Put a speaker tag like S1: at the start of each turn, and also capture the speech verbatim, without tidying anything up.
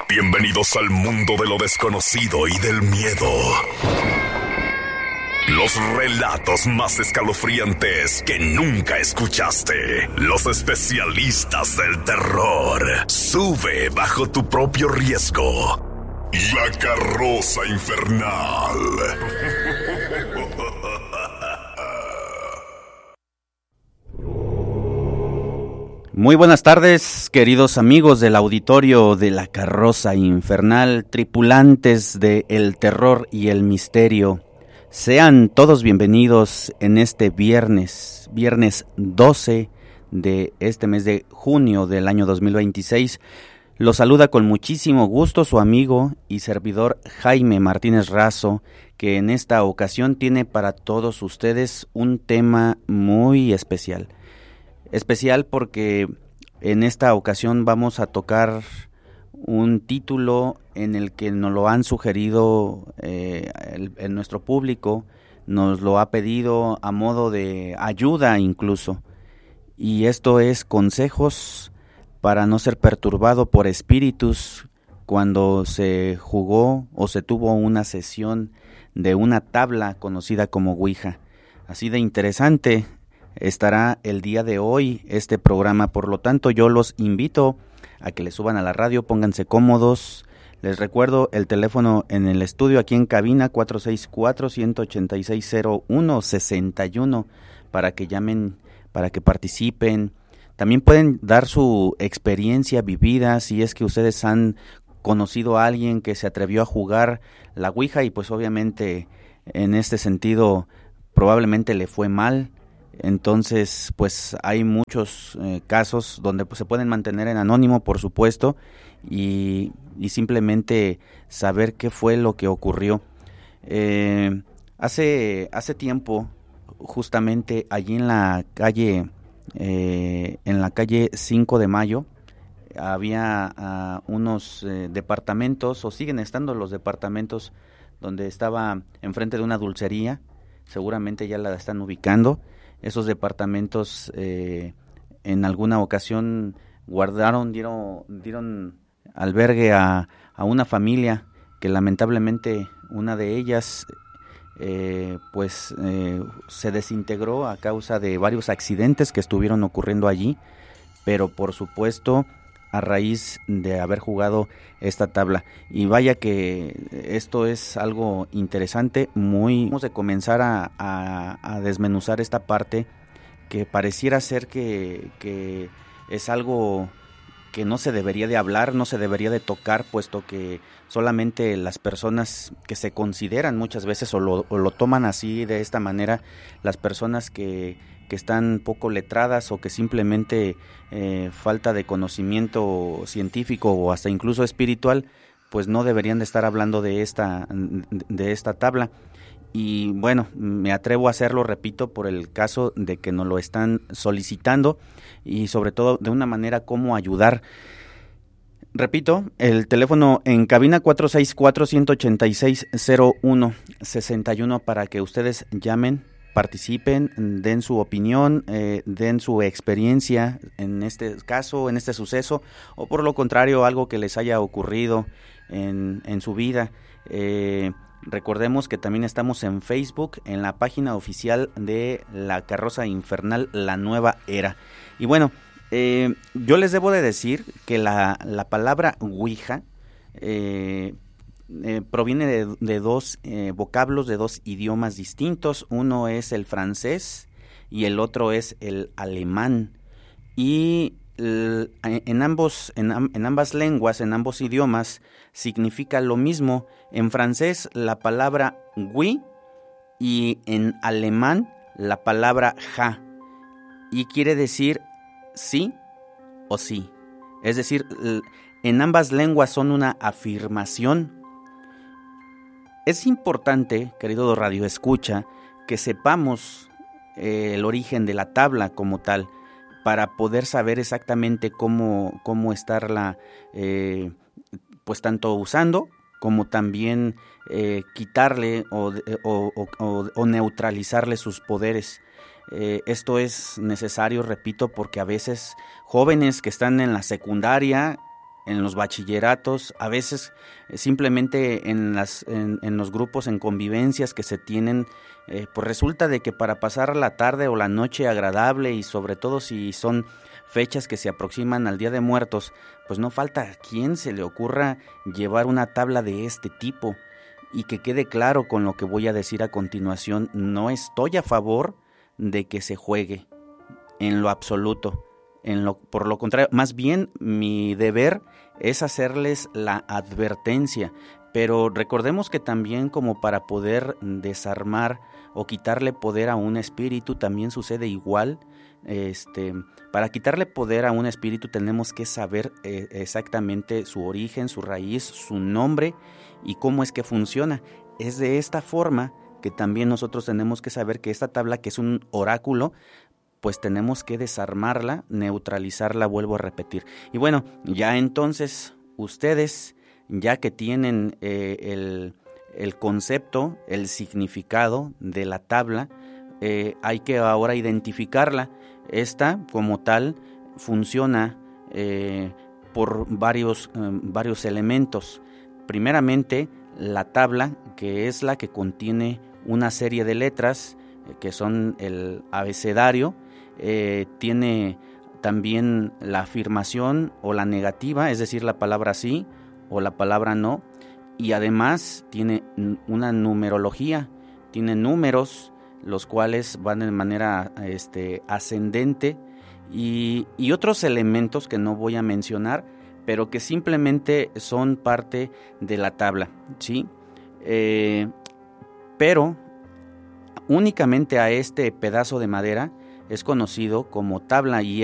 S1: Bienvenidos al mundo de lo desconocido y del miedo. Los relatos más escalofriantes que nunca escuchaste. Los especialistas del terror. Sube bajo tu propio riesgo. La carroza infernal.
S2: Muy buenas tardes, queridos amigos del auditorio de La Carroza Infernal, tripulantes de el terror y el misterio. Sean todos bienvenidos en este viernes, viernes doce de este mes de junio del año dos mil veintiséis. Los saluda con muchísimo gusto su amigo y servidor Jaime Martínez Razo, que en esta ocasión tiene para todos ustedes un tema muy especial. Especial porque en esta ocasión vamos a tocar un título en el que nos lo han sugerido eh, el, el nuestro público, nos lo ha pedido a modo de ayuda incluso, y esto es consejos para no ser perturbado por espíritus cuando se jugó o se tuvo una sesión de una tabla conocida como Ouija. Así de interesante estará el día de hoy este programa, por lo tanto yo los invito a que le suban a la radio, pónganse cómodos. Les recuerdo el teléfono en el estudio aquí en cabina cuatro seis cuatro, uno ocho seis, cero uno seis uno para que llamen, para que participen. También pueden dar su experiencia vivida si es que ustedes han conocido a alguien que se atrevió a jugar la Ouija y pues obviamente en este sentido probablemente le fue mal. Entonces, pues hay muchos eh, casos donde pues, se pueden mantener en anónimo, por supuesto, y, y simplemente saber qué fue lo que ocurrió. Eh, hace, hace tiempo, justamente allí en la calle, eh, en la calle cinco de mayo, había uh, unos eh, departamentos, o siguen estando los departamentos, donde estaba enfrente de una dulcería, seguramente ya la están ubicando. Esos departamentos eh, en alguna ocasión guardaron, dieron, dieron albergue a, a una familia que lamentablemente una de ellas eh, pues eh, se desintegró a causa de varios accidentes que estuvieron ocurriendo allí, pero por supuesto a raíz de haber jugado esta tabla. Y vaya que esto es algo interesante, muy vamos a comenzar a, a, a desmenuzar esta parte que pareciera ser que, que es algo que no se debería de hablar, no se debería de tocar, puesto que solamente las personas que se consideran muchas veces o lo, o lo toman así de esta manera, las personas que que están poco letradas o que simplemente eh, falta de conocimiento científico o hasta incluso espiritual, pues no deberían de estar hablando de esta, de esta tabla. Y bueno, me atrevo a hacerlo, repito, por el caso de que nos lo están solicitando y sobre todo de una manera cómo ayudar. Repito, el teléfono en cabina cuatro seis cuatro, uno ocho seis, cero uno seis uno para que ustedes llamen, participen, den su opinión, eh, den su experiencia en este caso, en este suceso, o por lo contrario, algo que les haya ocurrido en, en su vida. Eh, recordemos que también estamos en Facebook, en la página oficial de La Carroza Infernal, La Nueva Era. Y bueno, eh, yo les debo de decir que la, la palabra Ouija eh, Eh, proviene de, de dos eh, vocablos, de dos idiomas distintos. Uno es el francés y el otro es el alemán. Y el, en, ambos, en, en ambas lenguas, en ambos idiomas, significa lo mismo. En francés la palabra oui y en alemán la palabra ja. Y quiere decir sí o sí. Es decir, en ambas lenguas son una afirmación. Es importante, querido Radio Escucha, que sepamos eh, el origen de la tabla como tal, para poder saber exactamente cómo, cómo estarla, eh, pues tanto usando, como también eh, quitarle o, o, o, o neutralizarle sus poderes. Eh, esto es necesario, repito, porque a veces jóvenes que están en la secundaria, en los bachilleratos, a veces eh, simplemente en, las, en, en los grupos, en convivencias que se tienen, eh, pues resulta de que para pasar la tarde o la noche agradable, y sobre todo si son fechas que se aproximan al Día de Muertos, pues no falta a quien se le ocurra llevar una tabla de este tipo. Y que quede claro con lo que voy a decir a continuación, no estoy a favor de que se juegue en lo absoluto. En lo, por lo contrario, más bien mi deber es hacerles la advertencia. Pero recordemos que también, como para poder desarmar o quitarle poder a un espíritu, también sucede igual. Este, para quitarle poder a un espíritu tenemos que saber eh, exactamente su origen, su raíz, su nombre y cómo es que funciona. Es de esta forma que también nosotros tenemos que saber que esta tabla, que es un oráculo, pues tenemos que desarmarla, neutralizarla, vuelvo a repetir. Y bueno, ya entonces ustedes, ya que tienen eh, el, el concepto, el significado de la tabla, eh, hay que ahora identificarla. Esta, como tal, funciona eh, por varios, eh, varios elementos. Primeramente, la tabla, que es la que contiene una serie de letras, eh, que son el abecedario, eh, tiene también la afirmación o la negativa, es decir, la palabra sí o la palabra no, y además tiene una numerología, tiene números, los cuales van de manera este, ascendente, y, y otros elementos que no voy a mencionar, pero que simplemente son parte de la tabla, ¿sí? Eh, pero únicamente a este pedazo de madera es conocido como tabla, y